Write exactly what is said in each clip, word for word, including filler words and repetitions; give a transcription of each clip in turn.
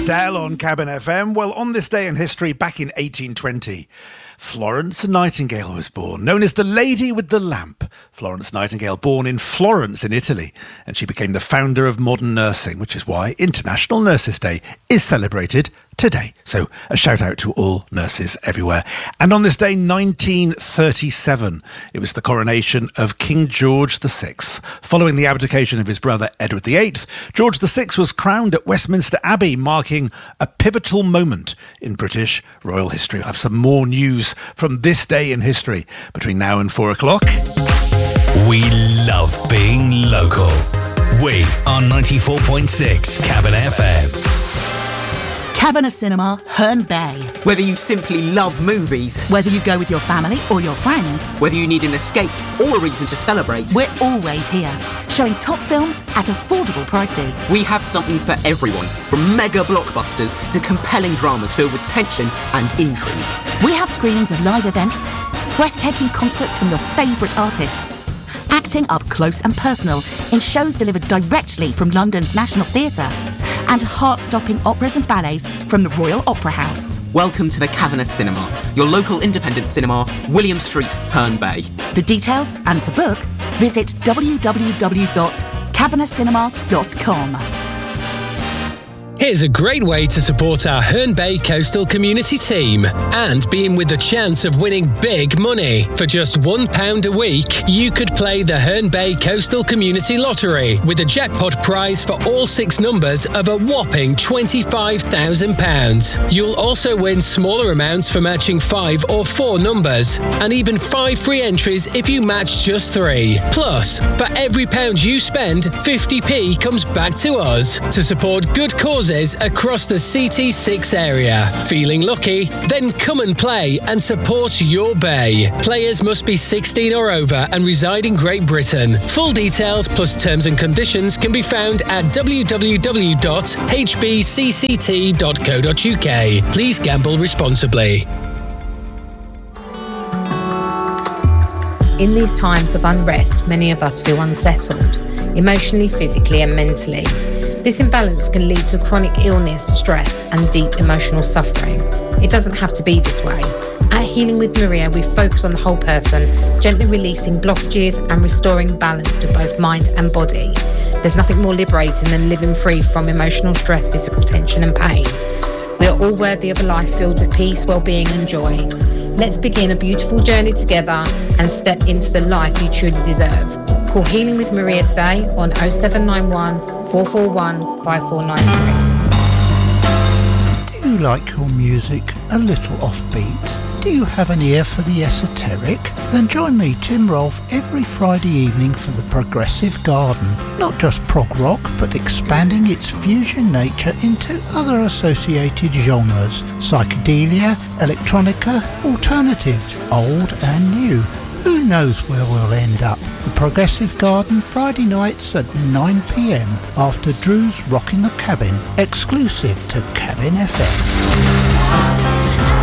Adele on Cabin F M. Well, on this day in history, back in eighteen twenty, Florence Nightingale was born, known as the Lady with the Lamp. Florence Nightingale, born in Florence in Italy, and she became the founder of modern nursing, which is why International Nurses Day is celebrated today. So a shout out to all nurses everywhere. And on this day, nineteen thirty-seven, it was the coronation of King George the Sixth. Following the abdication of his brother Edward the Eighth, George the Sixth was crowned at Westminster Abbey, marking a pivotal moment in British royal history. I'll have some more news from this day in history between now and four o'clock. We love being local. We are ninety-four point six Cabin F M. Cavanagh Cinema, Herne Bay. Whether you simply love movies, Whether you go with your family or your friends, whether you need an escape or a reason to celebrate, we're always here, showing top films at affordable prices. we have something for everyone, from mega blockbusters to compelling dramas filled with tension and intrigue. We have screenings of live events, breathtaking concerts from your favourite artists, acting up close and personal in shows delivered directly from London's National Theatre, and heart-stopping operas and ballets from the Royal Opera House. Welcome to the Cavanagh Cinema, your local independent cinema, William Street, Herne Bay. For details and to book, visit w w w dot cavanagh cinema dot com. Here's a great way to support our Herne Bay Coastal Community team and be in with the chance of winning big money. For just one pound a week, you could play the Herne Bay Coastal Community Lottery with a jackpot prize for all six numbers of a whopping twenty-five thousand pounds. You'll also win smaller amounts for matching five or four numbers, and even five free entries if you match just three. Plus, for every pound you spend, fifty p comes back to us to support good causes across the C T six area. Feeling lucky? Then come and play and support your bay. Players must be sixteen or over and reside in Great Britain. Full details plus terms and conditions can be found at w w w dot h b c c t dot co dot u k. Please gamble responsibly. In these times of unrest, many of us feel unsettled, emotionally, physically and mentally. This imbalance can lead to chronic illness, stress and deep emotional suffering. It doesn't have to be this way. At Healing with Maria, we focus on the whole person, gently releasing blockages and restoring balance to both mind and body. There's nothing more liberating than living free from emotional stress, physical tension and pain. We are all worthy of a life filled with peace, well-being and joy. Let's begin a beautiful journey together and step into the life you truly deserve. Call Healing with Maria today on oh seven nine one, four four one, five four nine three. Do you like your music a little offbeat? Do you have an ear for the esoteric? Then join me, Tim Rolfe, every Friday evening for the Progressive Garden. Not just prog rock, but expanding its fusion nature into other associated genres. Psychedelia, electronica, alternative, old and new. Who knows where we'll end up? The Progressive Garden, Friday nights at nine p m after Drew's Rockin' the Cabin, exclusive to Cabin F M.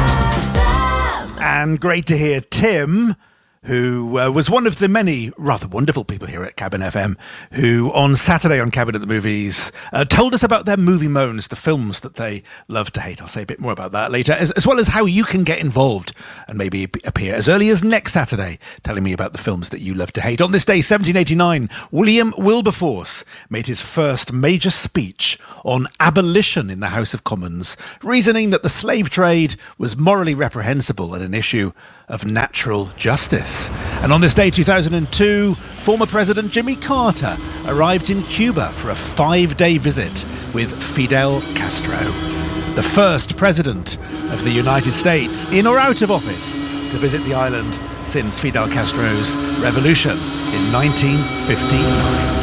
And great to hear Tim, who uh, was one of the many rather wonderful people here at Cabin F M, who on Saturday on Cabin at the Movies uh, told us about their movie moans, the films that they love to hate. I'll say a bit more about that later, as, as well as how you can get involved and maybe appear as early as next Saturday, telling me about the films that you love to hate. On this day, seventeen eighty-nine, William Wilberforce made his first major speech on abolition in the House of Commons, reasoning that the slave trade was morally reprehensible and an issue of natural justice. And on this day, two thousand two, former President Jimmy Carter arrived in Cuba for a five-day visit with Fidel Castro, the first president of the United States, in or out of office, to visit the island since Fidel Castro's revolution in nineteen fifty-nine.